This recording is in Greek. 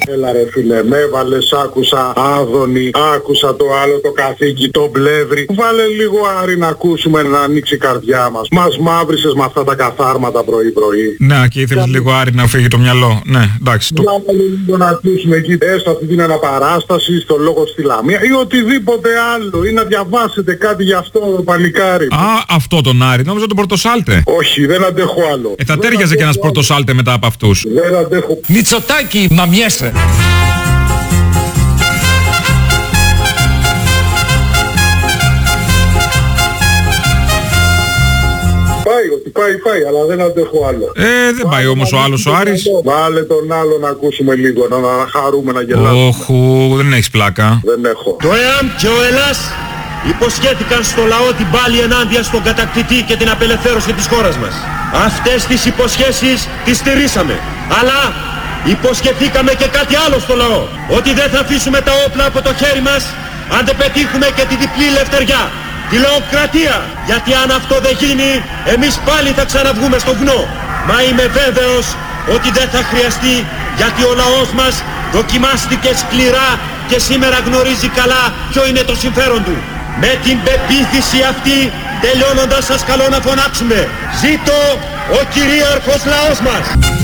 Έλα ρε φίλε, με έβαλες, άκουσα Άδωνη, άκουσα το άλλο το καθήκη, το Πλεύρη. Βάλε λίγο Άρη να ακούσουμε, να ανοίξει η καρδιά μας. Μας μαύρισες με αυτά τα καθάρματα πρωί-πρωί. Ναι, και ήθελες λίγο Άρη να φύγει το μυαλό. Ναι, εντάξει. Βάλε λίγο να ακούσουμε εκεί, έστω αυτή την αναπαράσταση, στο λόγο στη Λαμία ή οτιδήποτε άλλο. Ή να διαβάσετε κάτι γι' αυτό το παλικάρι. Α, αυτό τον Άρη, νόμιζα τον Πορτοσάλτε. Όχι, δεν αντέχω άλλο. Θα τέριαζε και ένας Πορτοσάλτε μετά από αυτούς. Δεν αντέχω. Μητσοτάκη, μαμιέσαι. Πάει, αλλά δεν αντέχω άλλο. Δεν πάει όμως ο άλλος ο Άρης. Βάλε τον άλλο να ακούσουμε λίγο, να χαρούμε, να γελάσουμε. Όχου, δεν έχεις πλάκα. Δεν έχω. Το ΕΑΜ και ο ΕΛΑΣ υποσχέθηκαν στο λαό την πάλη ενάντια στον κατακτητή και την απελευθέρωση της χώρας μας. Αυτές τις υποσχέσεις τις στηρίσαμε. Αλλά υποσχεθήκαμε και κάτι άλλο στο λαό. Ότι δεν θα αφήσουμε τα όπλα από το χέρι μας αν δεν πετύχουμε και τη διπλή ελευθεριά. Τη λαοκρατία. Γιατί αν αυτό δεν γίνει, εμείς πάλι θα ξαναβγούμε στο βουνό. Μα είμαι βέβαιος ότι δεν θα χρειαστεί, γιατί ο λαός μας δοκιμάστηκε σκληρά και σήμερα γνωρίζει καλά ποιο είναι το συμφέρον του. Με την πεποίθηση αυτή, τελειώνοντας σας καλώ να φωνάξουμε: ζήτω ο κυρίαρχος λαός μας!